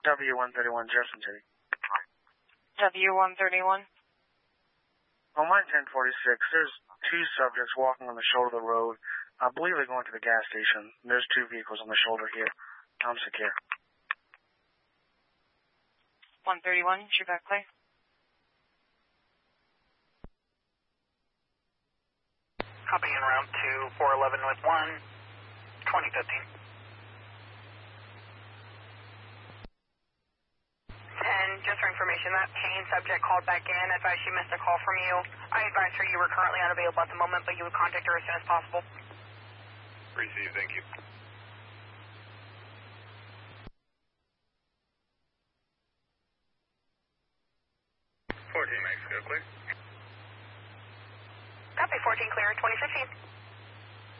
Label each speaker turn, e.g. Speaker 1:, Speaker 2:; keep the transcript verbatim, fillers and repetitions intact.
Speaker 1: W one thirty-one, Jefferson City.
Speaker 2: W one thirty-one.
Speaker 1: On line ten forty-six, there's two subjects walking on the shoulder of the road. I believe they're going to the gas station. There's two vehicles on the shoulder here. I'm secure.
Speaker 2: one thirty-one, you're back clear.
Speaker 3: Copy in route to four eleven with one, twenty fifteen.
Speaker 4: And just for information, that pain subject called back in, advised she missed a call from you. I advised her you were currently unavailable at the moment, but you would contact her as soon as possible.
Speaker 3: Receive, thank you. fourteen, Mexico, clear.
Speaker 4: Copy, fourteen clear, twenty fifteen.